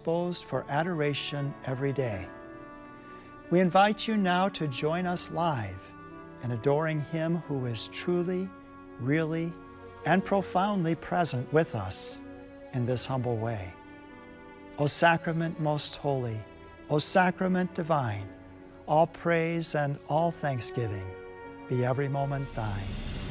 disposed for adoration every day. We invite you now to join us live in adoring Him who is truly, really, and profoundly present with us in this humble way. O Sacrament most holy, O Sacrament divine, all praise and all thanksgiving be every moment thine.